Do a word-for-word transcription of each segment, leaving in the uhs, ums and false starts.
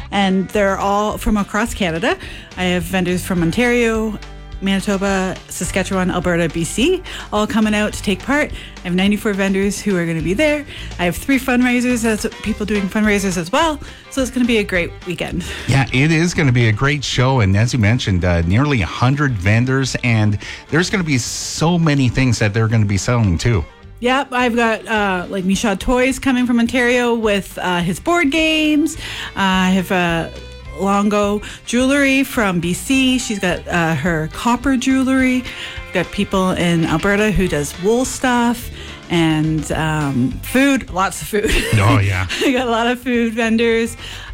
and they're all from across Canada. I have vendors from Ontario, Manitoba, Saskatchewan, Alberta, B C, all coming out to take part. I have ninety-four vendors who are going to be there. I have three fundraisers, as people doing fundraisers as well. So it's going to be a great weekend. Yeah, it is going to be a great show. And as you mentioned, uh, nearly one hundred vendors. And there's going to be so many things that they're going to be selling too. Yep, I've got uh, like Michaud Toys coming from Ontario with uh, his board games. Uh, I have uh, Longo Jewelry from B C. She's got uh, her copper jewelry. I've got people in Alberta who does wool stuff and um, food, lots of food. Oh, yeah. I got a lot of food vendors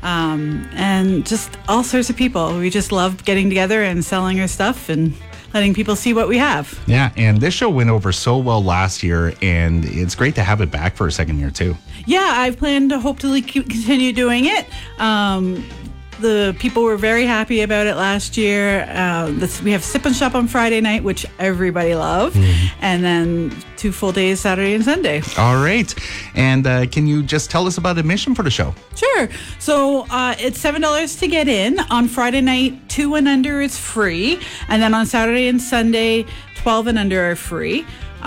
um, and just all sorts of people. We just love getting together and selling our stuff and letting people see what we have. Yeah, and this show went over so well last year, and it's great to have it back for a second year, too. Yeah, I plan to hopefully keep, continue doing it. Um, The people were very happy about it last year. Uh, this, we have Sip and Shop on Friday night, which everybody loved, mm. and then two full days, Saturday and Sunday. All right. And uh, can you just tell us about admission for the show? Sure. So uh, it's seven dollars to get in. On Friday night, two and under is free. And then on Saturday and Sunday, twelve and under are free.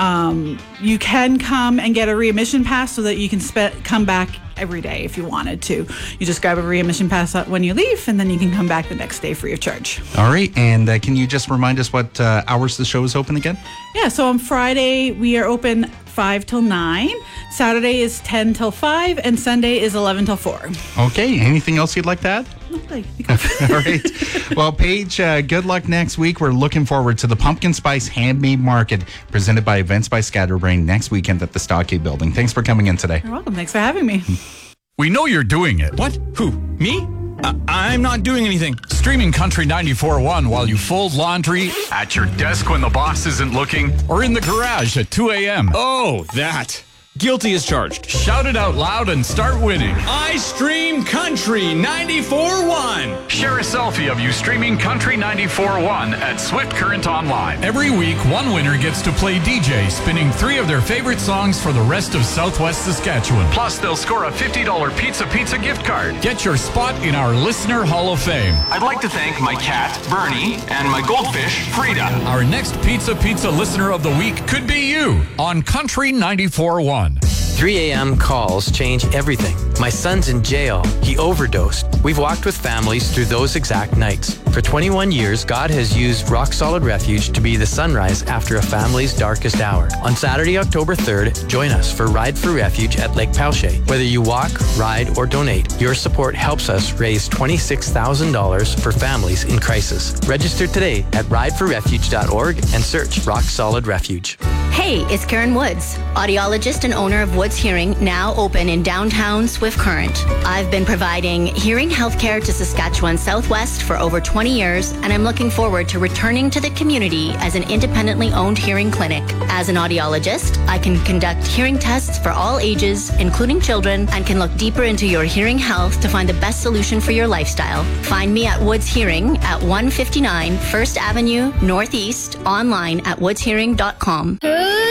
Um, you can come and get a readmission pass so that you can spe- come back every day if you wanted to. You just grab a readmission pass when you leave, and then you can come back the next day free of charge. All right. And uh, can you just remind us what uh, hours the show is open again? Yeah. So on Friday, we are open five till nine. Saturday is ten till five, and Sunday is eleven till four. Okay. Anything else you'd like to add? Nothing. All right. Well, Paige, uh, good luck next week. We're looking forward to the Pumpkin Spice Handmade Market presented by Events by Scatterbrain next weekend at the Stockade Building. Thanks for coming in today. You're welcome. Thanks for having me. We know you're doing it. What? Who? Me? Uh, I'm not doing anything. Streaming Country ninety-four point one while you fold laundry, at your desk when the boss isn't looking, or in the garage at two a.m. Oh, that. Guilty as charged. Shout it out loud and start winning. I stream Country ninety-four point one. Share a selfie of you streaming Country ninety-four point one at Swift Current Online. Every week, one winner gets to play D J, spinning three of their favorite songs for the rest of Southwest Saskatchewan. Plus, they'll score a fifty dollars Pizza Pizza gift card. Get your spot in our Listener Hall of Fame. I'd like to thank my cat, Bernie, and my goldfish, Frida. Our next Pizza Pizza Listener of the Week could be you on Country ninety-four point one. three a.m. calls change everything. My son's in jail. He overdosed. We've walked with families through those exact nights. For twenty-one years, God has used Rock Solid Refuge to be the sunrise after a family's darkest hour. On Saturday, October third, join us for Ride for Refuge at Lake Palche. Whether you walk, ride, or donate, your support helps us raise twenty-six thousand dollars for families in crisis. Register today at ride for refuge dot org and search Rock Solid Refuge. Hey, it's Karen Woods, audiologist and owner of Woods Hearing, now open in downtown Swift Current. I've been providing hearing healthcare to Saskatchewan Southwest for over twenty years, and I'm looking forward to returning to the community as an independently owned hearing clinic. As an audiologist, I can conduct hearing tests for all ages, including children, and can look deeper into your hearing health to find the best solution for your lifestyle. Find me at Woods Hearing at one fifty-nine First Avenue Northeast, online at woods hearing dot com.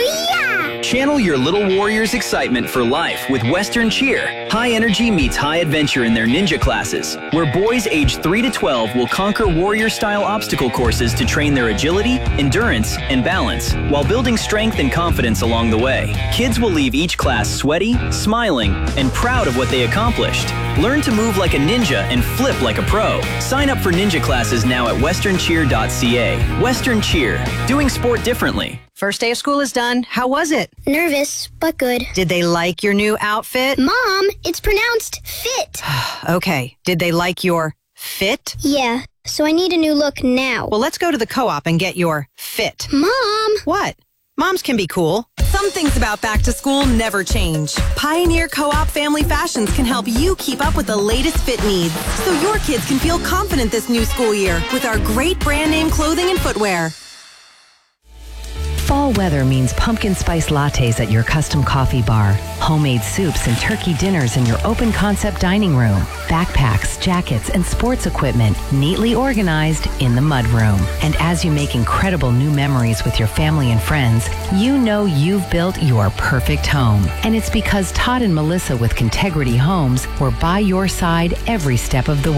Channel your little warrior's excitement for life with Western Cheer. High energy meets high adventure in their ninja classes, where boys aged three to twelve will conquer warrior-style obstacle courses to train their agility, endurance, and balance, while building strength and confidence along the way. Kids will leave each class sweaty, smiling, and proud of what they accomplished. Learn to move like a ninja and flip like a pro. Sign up for ninja classes now at western cheer dot c a. Western Cheer, doing sport differently. First day of school is done. How was it? Nervous, but good. Did they like your new outfit? Mom, it's pronounced fit. Okay. Did they like your fit? Yeah, so I need a new look now. Well, let's go to the co-op and get your fit. Mom! What? Moms can be cool. Some things about back to school never change. Pioneer Co-op Family Fashions can help you keep up with the latest fit needs, so your kids can feel confident this new school year with our great brand name clothing and footwear. Fall weather means pumpkin spice lattes at your custom coffee bar, homemade soups and turkey dinners in your open concept dining room, backpacks, jackets, and sports equipment neatly organized in the mudroom. And as you make incredible new memories with your family and friends, you know you've built your perfect home. And it's because Todd and Melissa with Contegrity Homes were by your side every step of the way.